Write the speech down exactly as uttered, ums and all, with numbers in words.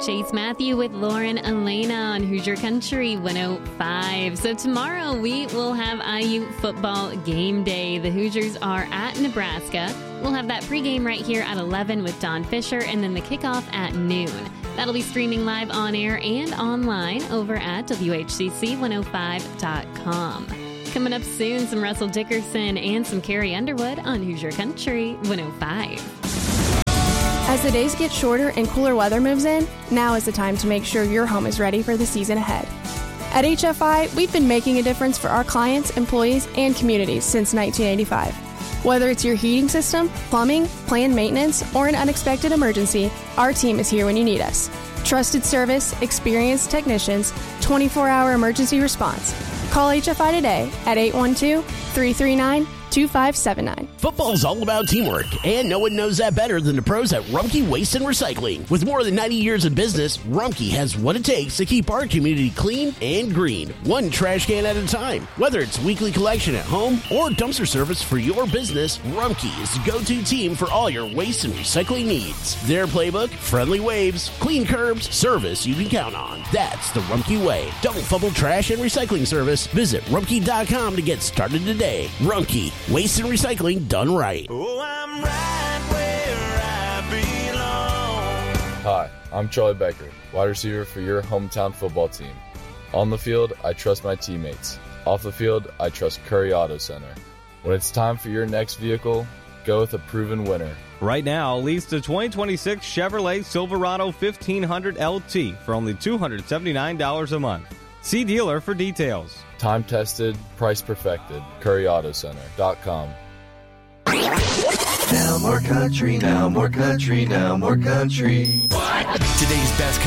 Chase Matthew with Lauren Elena on Hoosier Country one oh five. So tomorrow we will have I U football game day. The Hoosiers are at Nebraska. We'll have that pregame right here at eleven with Don Fisher, and then the kickoff at noon. That'll be streaming live on air and online over at W H C C one oh five dot com. Coming up soon, some Russell Dickerson and some Carrie Underwood on Hoosier Country one oh five. As the days get shorter and cooler weather moves in, now is the time to make sure your home is ready for the season ahead. At H F I, we've been making a difference for our clients, employees, and communities since nineteen eighty-five. Whether it's your heating system, plumbing, planned maintenance, or an unexpected emergency, our team is here when you need us. Trusted service, experienced technicians, twenty-four hour emergency response. Call H F I today at eight one two, three three nine, two five seven nine. Football's all about teamwork, and no one knows that better than the pros at Rumpke Waste and Recycling. With more than ninety years of business, Rumpke has what it takes to keep our community clean and green, one trash can at a time. Whether it's weekly collection at home or dumpster service for your business, Rumpke is the go-to team for all your waste and recycling needs. Their playbook, friendly waves, clean curbs, service you can count on. That's the Rumpke way. Double Fumble Trash and Recycling Service. Visit rumpke dot com to get started today. Rumpke. Waste and recycling done right. Oh, I'm right where I belong. Hi, I'm Charlie Becker, wide receiver for your hometown football team. On the field, I trust my teammates. Off the field, I trust Curry Auto Center. When it's time for your next vehicle, go with a proven winner. Right now, lease the twenty twenty-six Chevrolet Silverado fifteen hundred L T for only two hundred seventy-nine dollars a month. See dealer for details. Time tested, price perfected. Curry Auto Center dot com. Now more country, now more country, now more country. Today's best